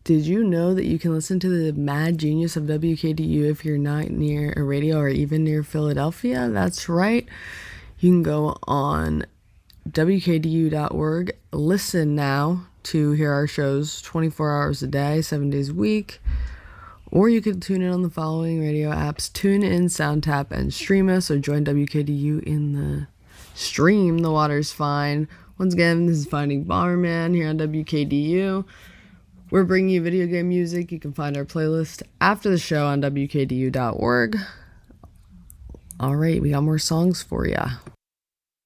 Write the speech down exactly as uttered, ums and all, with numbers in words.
Did you know that you can listen to the mad genius of W K D U if you're not near a radio or even near Philadelphia? That's right. You can go on W K D U dot org, listen now to hear our shows twenty-four hours a day, seven days a week. Or you can tune in on the following radio apps: TuneIn, SoundTap, and Stream Us, or join W K D U in the stream. The water's fine. Once again, this is Finding Bomberman here on W K D U. We're bringing you video game music. You can find our playlist after the show on W K D U dot org. All right, we got more songs for ya.